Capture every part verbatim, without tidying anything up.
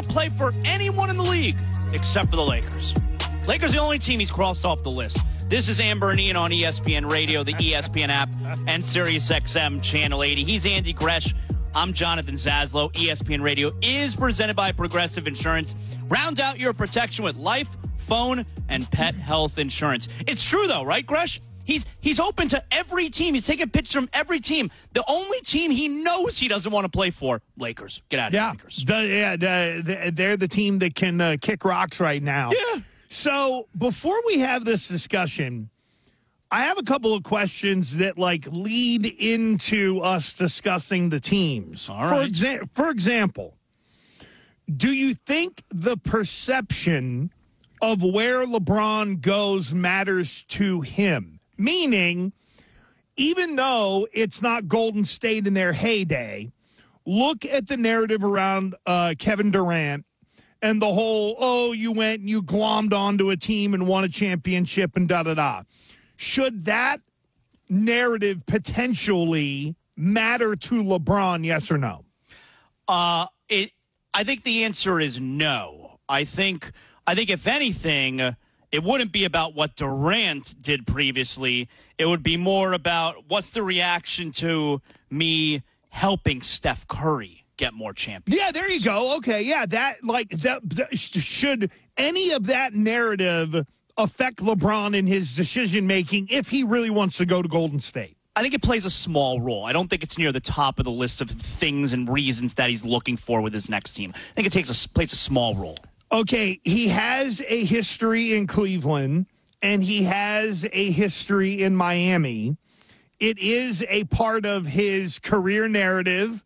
to play for anyone in the league except for the Lakers. Lakers are the only team he's crossed off the list. This is Amber and Ian on E S P N Radio, the E S P N app, and SiriusXM Channel eighty. He's Andy Gresh. I'm Jonathan Zaslow. E S P N Radio is presented by Progressive Insurance. Round out your protection with life, phone, and pet health insurance. It's true, though, right, Gresh? He's he's open to every team. He's taking pictures from every team. The only team he knows he doesn't want to play for, Lakers. Get out of yeah. here, Lakers. The, yeah, the, they're the team that can uh, kick rocks right now. Yeah. So before we have this discussion, I have a couple of questions that like lead into us discussing the teams. All right. For, exa- for example, do you think the perception of where LeBron goes matters to him? Meaning, even though it's not Golden State in their heyday, look at the narrative around uh, Kevin Durant and the whole, oh, you went and you glommed onto a team and won a championship and da-da-da. Should that narrative potentially matter to LeBron, yes or no? Uh, it. I think the answer is no. I think, I think if anything, it wouldn't be about what Durant did previously. It would be more about what's the reaction to me helping Steph Curry get more championships. Yeah, there you go. Okay, yeah, that like that, that should any of that narrative affect LeBron in his decision making if he really wants to go to Golden State? I think it plays a small role. I don't think it's near the top of the list of things and reasons that he's looking for with his next team. I think it takes a plays a small role. Okay, he has a history in Cleveland, and he has a history in Miami. It is a part of his career narrative,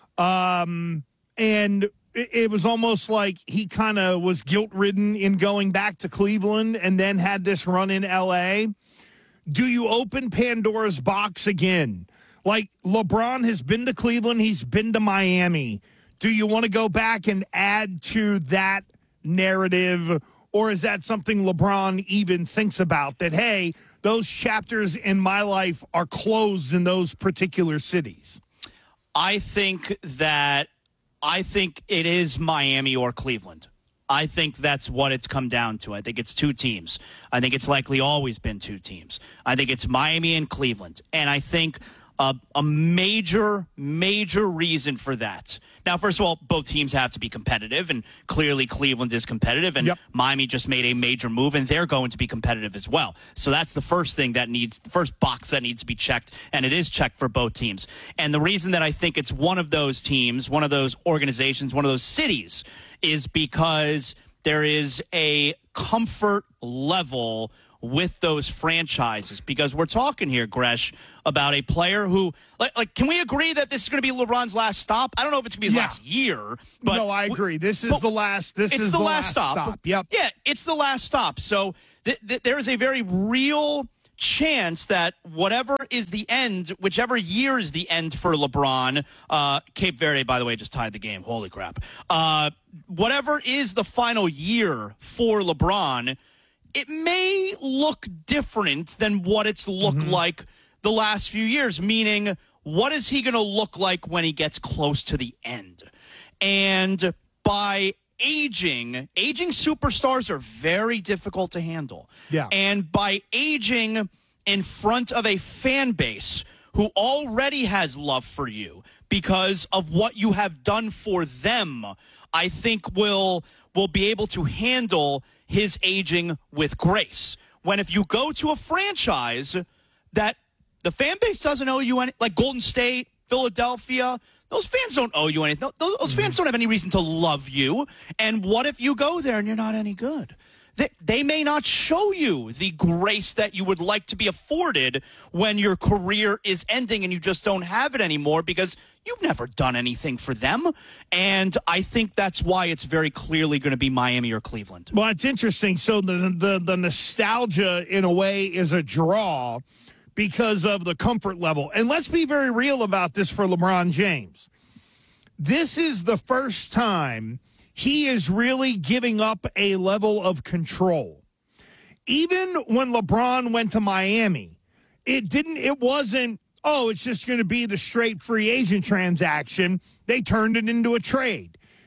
um, and it, it was almost like he kind of was guilt-ridden in going back to Cleveland and then had this run in L A. Do you open Pandora's box again? Like, LeBron has been to Cleveland, he's been to Miami. Do you want to go back and add to that narrative, or is that something LeBron even thinks about, that, hey, those chapters in my life are closed in those particular cities? I think that I think it is Miami or Cleveland. I think that's what it's come down to. I think it's two teams. I think it's likely always been two teams. I think it's Miami and Cleveland. And I think uh, a major, major reason for that. Now, first of all, both teams have to be competitive, and clearly Cleveland is competitive, and yep. Miami just made a major move, and they're going to be competitive as well. So that's the first thing that needs, the first box that needs to be checked, and it is checked for both teams. And the reason that I think it's one of those teams, one of those organizations, one of those cities, is because there is a comfort level with those franchises, because we're talking here, Gresh, about a player who, like, like can we agree that this is going to be LeBron's last stop? I don't know if it's going to be his yeah. last year, but no, I agree. This is the last. This it's is the, the last, last stop. stop. Yep. Yeah, it's the last stop. So th- th- there is a very real chance that whatever is the end, whichever year is the end for LeBron, uh, Cape Verde, by the way, just tied the game. Holy crap. Uh, whatever is the final year for LeBron, it may look different than what it's looked mm-hmm. like the last few years, meaning what is he going to look like when he gets close to the end? And by aging, aging superstars are very difficult to handle. Yeah. And by aging in front of a fan base who already has love for you because of what you have done for them, I think will will be able to handle his aging with grace. When if you go to a franchise that the fan base doesn't owe you any, like Golden State, Philadelphia, those fans don't owe you anything. Those, those mm-hmm. fans don't have any reason to love you. And what if you go there and you're not any good? They, they may not show you the grace that you would like to be afforded when your career is ending and you just don't have it anymore because you've never done anything for them. And I think that's why it's very clearly going to be Miami or Cleveland. Well, it's interesting. So the, the, the nostalgia, in a way, is a draw because of the comfort level. And let's be very real about this for LeBron James. This is the first time he is really giving up a level of control. Even when LeBron went to Miami, it didn't, it wasn't, oh, it's just going to be the straight free agent transaction. They turned it into a trade.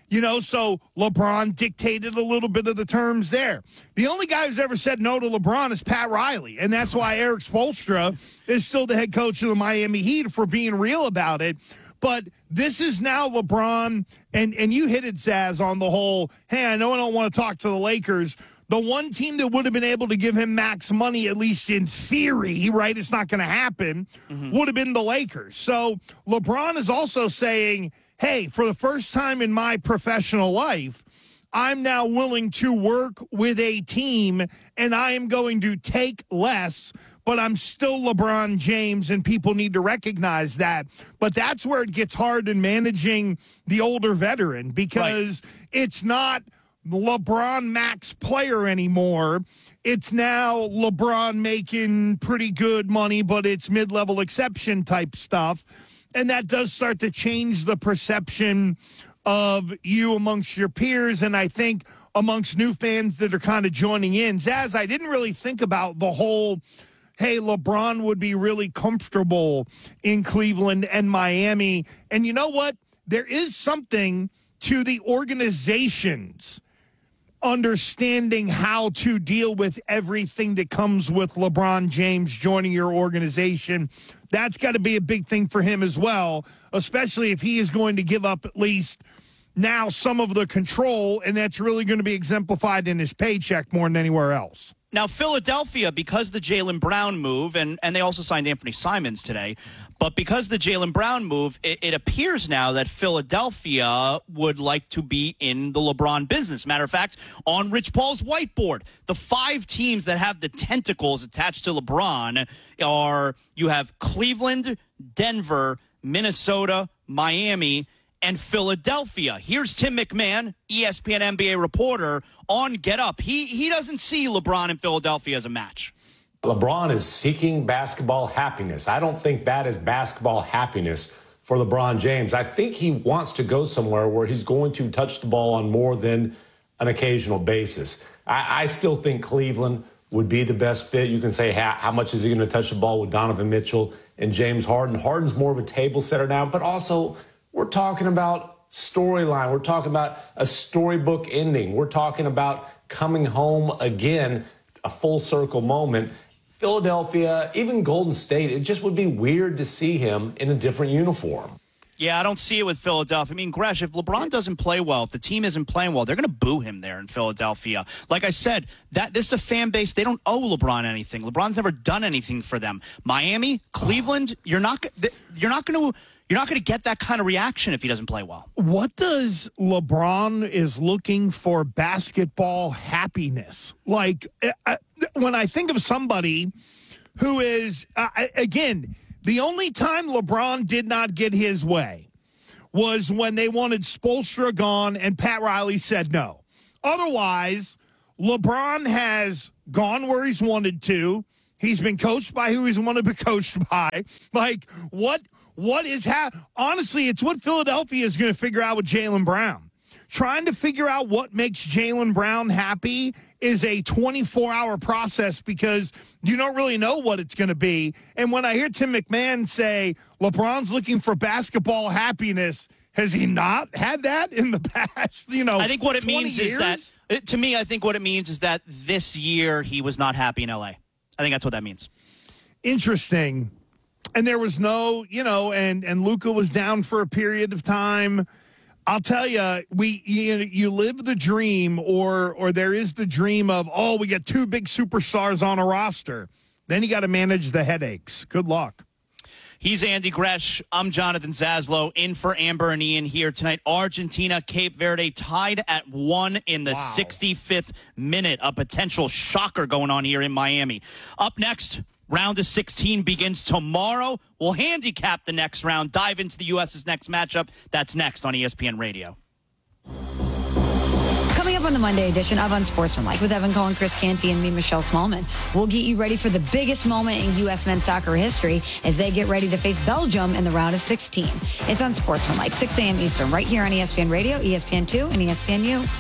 You know, so LeBron dictated a little bit of the terms there. The only guy who's ever said no to LeBron is Pat Riley, and that's why Eric Spoelstra is still the head coach of the Miami Heat, if we're being real about it. But this is now LeBron, and, and you hit it, Zaz, on the whole, hey, I know I don't want to talk to the Lakers. The one team that would have been able to give him max money, at least in theory, right, it's not going to happen, mm-hmm. would have been the Lakers. So LeBron is also saying, hey, for the first time in my professional life, I'm now willing to work with a team, and I am going to take less, but I'm still LeBron James, and people need to recognize that. But that's where it gets hard in managing the older veteran, because right. it's not LeBron max player anymore. It's now LeBron making pretty good money, but it's mid-level exception type stuff. And that does start to change the perception of you amongst your peers, and I think amongst new fans that are kind of joining in. Zaz, I didn't really think about the whole, hey, LeBron would be really comfortable in Cleveland and Miami. And you know what? There is something to the organizations understanding how to deal with everything that comes with LeBron James joining your organization. That's got to be a big thing for him as well, especially if he is going to give up at least now some of the control, and that's really going to be exemplified in his paycheck more than anywhere else. Now, Philadelphia, because the Jaylen Brown move, and, and they also signed Anthony Simons today, but because the Jaylen Brown move, it, it appears now that Philadelphia would like to be in the LeBron business. Matter of fact, on Rich Paul's whiteboard, the five teams that have the tentacles attached to LeBron are, you have Cleveland, Denver, Minnesota, Miami, and Philadelphia. Here's Tim McMahon, E S P N N B A reporter, on Get Up. He he doesn't see LeBron and Philadelphia as a match. LeBron is seeking basketball happiness. I don't think that is basketball happiness for LeBron James. I think he wants to go somewhere where he's going to touch the ball on more than an occasional basis. I, I still think Cleveland would be the best fit. You can say, how, how much is he going to touch the ball with Donovan Mitchell and James Harden? Harden's more of a table setter now, but also we're talking about storyline. We're talking about a storybook ending. We're talking about coming home again, a full circle moment. Philadelphia, even Golden State, it just would be weird to see him in a different uniform. Yeah, I don't see it with Philadelphia. I mean, Gresh, if LeBron doesn't play well, if the team isn't playing well, they're going to boo him there in Philadelphia. Like I said, that this is a fan base. They don't owe LeBron anything. LeBron's never done anything for them. Miami, Cleveland, you're not you're not going to you're not going to get that kind of reaction if he doesn't play well. What does LeBron is looking for basketball happiness? Like uh, when I think of somebody who is uh, again. The only time LeBron did not get his way was when they wanted Spoelstra gone and Pat Riley said no. Otherwise, LeBron has gone where he's wanted to. He's been coached by who he's wanted to be coached by. Like, what what is ha- honestly, it's what Philadelphia is going to figure out with Jaylen Brown. Trying to figure out what makes Jaylen Brown happy is a twenty-four hour process because you don't really know what it's going to be. And when I hear Tim McMahon say LeBron's looking for basketball happiness, has he not had that in the past? You know, I think what it means years? is that, to me, I think what it means is that this year he was not happy in L A. I think that's what that means. Interesting. And there was no, you know, and, and Luka was down for a period of time. I'll tell you, we you, you live the dream, or or there is the dream of, oh, we got two big superstars on a roster. Then you got to manage the headaches. Good luck. He's Andy Gresh. I'm Jonathan Zaslow, in for Amber and Ian here tonight. Argentina, Cape Verde tied at one in the wow. sixty-fifth minute. A potential shocker going on here in Miami. Up next, round of sixteen begins tomorrow. We'll handicap the next round, dive into the U S's next matchup. That's next on E S P N Radio. Coming up on the Monday edition of Unsportsmanlike with Evan Cohen, Chris Canty, and me, Michelle Smallman. We'll get you ready for the biggest moment in U S men's soccer history as they get ready to face Belgium in the round of sixteen. It's Unsportsmanlike, six a.m. Eastern, right here on E S P N Radio, E S P N two, and E S P N U.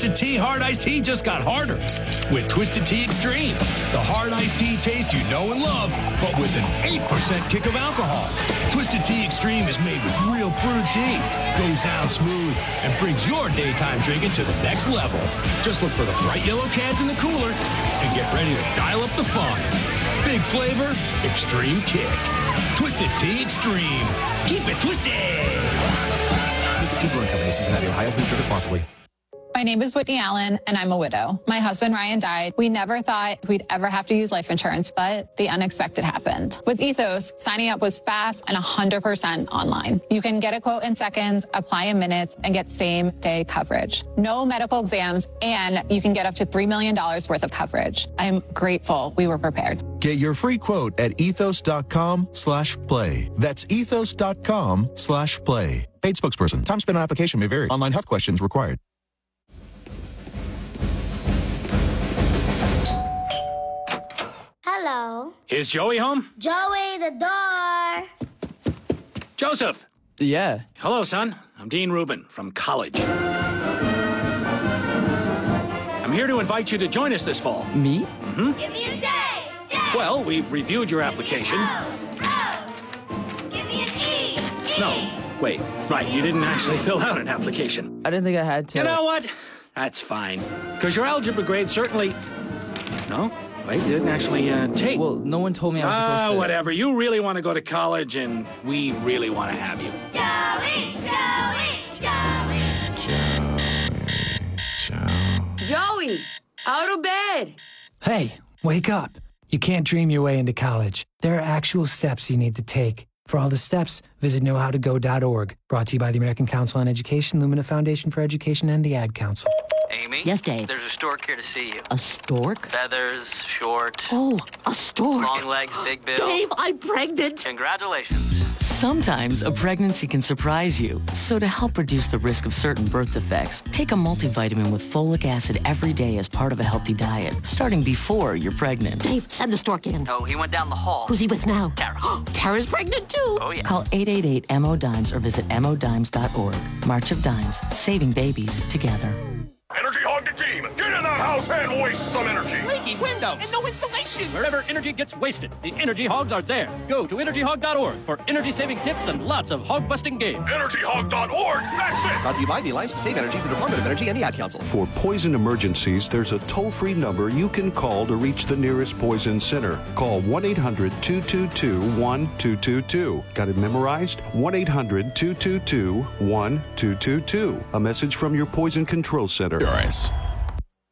Twisted Tea Hard Iced Tea just got harder with Twisted Tea Extreme. The hard iced tea taste you know and love, but with an eight percent kick of alcohol. Twisted Tea Extreme is made with real brewed tea, goes down smooth, and brings your daytime drinking to the next level. Just look for the bright yellow cans in the cooler and get ready to dial up the fun. Big flavor, extreme kick. Twisted Tea Extreme. Keep it twisted. Twisted Tea Brewing Company, Cincinnati, Ohio. Please drink responsibly. My name is Whitney Allen, and I'm a widow. My husband, Ryan, died. We never thought we'd ever have to use life insurance, but the unexpected happened. With Ethos, signing up was fast and one hundred percent online. You can get a quote in seconds, apply in minutes, and get same-day coverage. No medical exams, and you can get up to three million dollars worth of coverage. I'm grateful we were prepared. Get your free quote at ethos.com slash play. That's ethos.com slash play. Paid spokesperson. Time spent on application may vary. Online health questions required. Hello. Is Joey home? Joey, the door. Joseph. Yeah. Hello, son. I'm Dean Rubin from college. I'm here to invite you to join us this fall. Me? Mm-hmm. Give me a day. Day. Well, we've reviewed your application. Oh, oh. Give me an E. E. No, wait. Right, you didn't actually fill out an application. I didn't think I had to. You know what? That's fine. Because your algebra grade certainly... No? Wait, you didn't actually uh, take... Well, no one told me I was supposed Ah, to... whatever. You really want to go to college, and we really want to have you. Joey, Joey, Joey. Joey, out of bed. Hey, wake up. You can't dream your way into college. There are actual steps you need to take. For all the steps, visit know how to go dot org. Brought to you by the American Council on Education, Lumina Foundation for Education, and the Ad Council. Amy? Yes, Dave? There's a stork here to see you. A stork? Feathers, short. Oh, a stork. Long legs, big bill. Dave, I'm pregnant. Congratulations. Sometimes a pregnancy can surprise you. So to help reduce the risk of certain birth defects, take a multivitamin with folic acid every day as part of a healthy diet, starting before you're pregnant. Dave, send the stork in. Oh, he went down the hall. Who's he with now? Tara. Tara's pregnant too. Oh, yeah. Call eight eight eight M O DIMES or visit M O dimes dot org. March of Dimes, saving babies together. Energy Hog the team! Get in that house and waste some energy! Leaky windows and no insulation! Wherever energy gets wasted, the Energy Hogs are there. Go to energy hog dot org for energy-saving tips and lots of hog-busting games. energy hog dot org, that's it! Brought to you by the Alliance to Save Energy, the Department of Energy, and the Ad Council. For poison emergencies, there's a toll-free number you can call to reach the nearest poison center. Call one eight hundred two two two one two two two. Got it memorized? one eight hundred two two two one two two two. A message from your Poison Control Center. All right.